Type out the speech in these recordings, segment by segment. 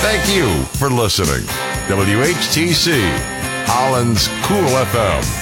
Thank you for listening. WHTC, Holland's Cool FM.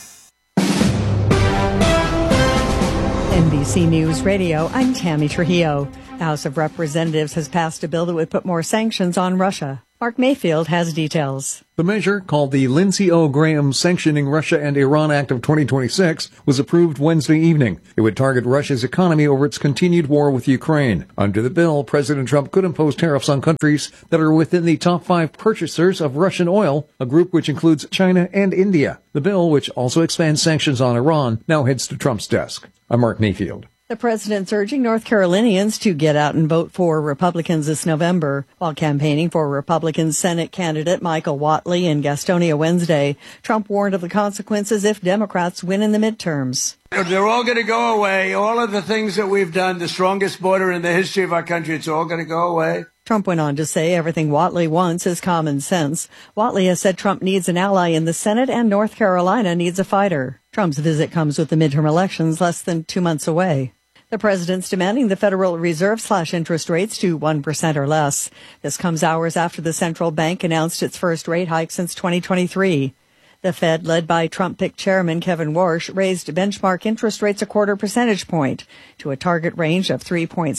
NBC News Radio, I'm Tammy Trujillo. The House of Representatives has passed a bill that would put more sanctions on Russia. Mark Mayfield has details. The measure, called the Lindsey O. Graham Sanctioning Russia and Iran Act of 2026, was approved Wednesday evening. It would target Russia's economy over its continued war with Ukraine. Under the bill, President Trump could impose tariffs on countries that are within the top 5 purchasers of Russian oil, a group which includes China and India. The bill, which also expands sanctions on Iran, now heads to Trump's desk. I'm Mark Mayfield. The president's urging North Carolinians to get out and vote for Republicans this November. While campaigning for Republican Senate candidate Michael Whatley in Gastonia Wednesday, Trump warned of the consequences if Democrats win in the midterms. They're all going to go away. All of the things that we've done, the strongest border in the history of our country, it's all going to go away. Trump went on to say everything Whatley wants is common sense. Whatley has said Trump needs an ally in the Senate and North Carolina needs a fighter. Trump's visit comes with the midterm elections less than 2 months away. The president's demanding the Federal Reserve slash interest rates to 1% or less. This comes hours after the central bank announced its first rate hike since 2023. The Fed, led by Trump-picked chairman Kevin Warsh, raised benchmark interest rates a 0.25 percentage point to a target range of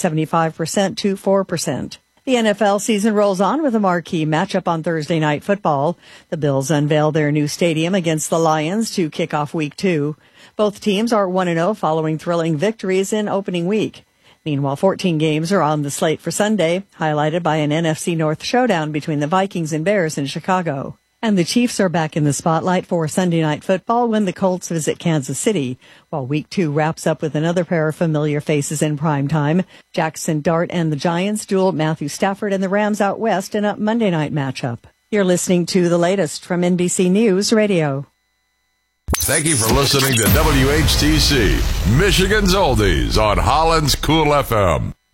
3.75% to 4%. The NFL season rolls on with a marquee matchup on Thursday Night Football. The Bills unveil their new stadium against the Lions to kick off Week 2. Both teams are 1-0 following thrilling victories in opening week. Meanwhile, 14 games are on the slate for Sunday, highlighted by an NFC North showdown between the Vikings and Bears in Chicago. And the Chiefs are back in the spotlight for Sunday Night Football when the Colts visit Kansas City, while Week 2 wraps up with another pair of familiar faces in prime time. Jackson Dart and the Giants duel Matthew Stafford and the Rams out west in a Monday night matchup. You're listening to the latest from NBC News Radio. Thank you for listening to WHTC, Michigan's Oldies on Holland's Cool FM.